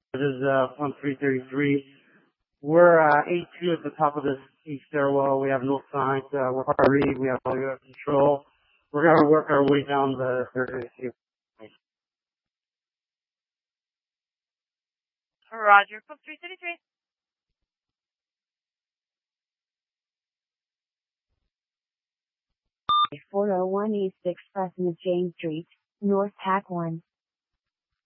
This is pump 333. We're A2 at the top of this east stairwell. We have no signs. We're hard to read. We have all your control. We're going to work our way down the third AC. Roger, pump 333. .401 East Express James Street, North Pack 1.